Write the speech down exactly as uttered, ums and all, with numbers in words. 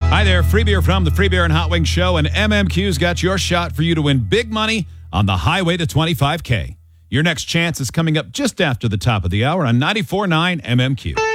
Hi there, Free Beer from the Free Beer and Hot Wings Show, and M M Q's got your shot for you to win big money on the highway to twenty-five K. Your next chance is coming up just after the top of the hour on ninety-four point nine M M Q.